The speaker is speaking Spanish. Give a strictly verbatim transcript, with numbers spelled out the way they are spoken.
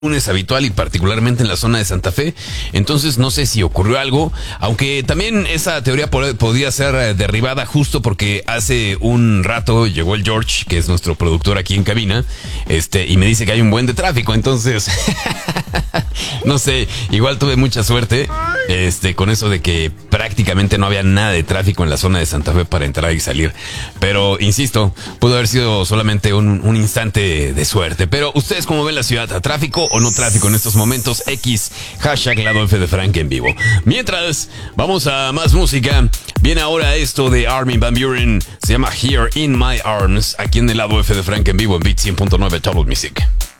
lunes habitual y particularmente en la zona de Santa Fe. Entonces no sé si ocurrió algo, aunque también esa teoría pod- podría ser eh, derribada justo porque hace un rato llegó el George, que es nuestro productor aquí en cabina, este, y me dice que hay un buen de tráfico. Entonces no sé, igual tuve mucha suerte este, con eso de que prácticamente no había nada de tráfico en la zona de Santa Fe para entrar y salir. Pero insisto, pudo haber sido solamente un, un instante de suerte. Pero ustedes, ¿cómo ven la ciudad? ¿A tráfico o no tráfico en estos momentos? X, hashtag Lado F de Frank en vivo. Mientras, vamos a más música. Viene ahora esto de Armin van Buuren. Se llama Here in My Arms, aquí en el Lado F de Frank en vivo en Beat cien punto nueve Total Music.